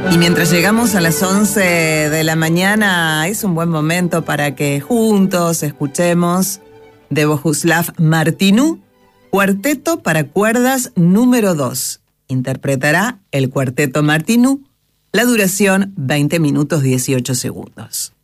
Y mientras llegamos a las 11 de la mañana, es un buen momento para que juntos escuchemos de Bohuslav Martinů, Cuarteto para cuerdas número 2. Interpretará el Cuarteto Martinů, la duración 20 minutos 18 segundos.